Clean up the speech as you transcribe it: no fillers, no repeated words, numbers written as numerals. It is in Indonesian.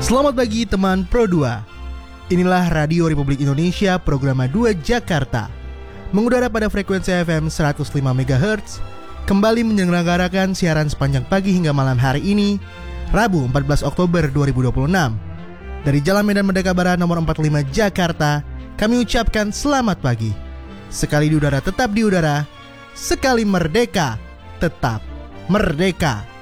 Selamat pagi teman Pro 2. Inilah Radio Republik Indonesia Programa 2 Jakarta. Mengudara pada frekuensi FM 105 MHz, kembali menyelenggarakan siaran sepanjang pagi hingga malam hari ini, Rabu 14 Oktober 2026. Dari Jalan Medan Merdeka Barat nomor 45 Jakarta, kami ucapkan selamat pagi. Sekali di udara tetap di udara, sekali merdeka tetap merdeka.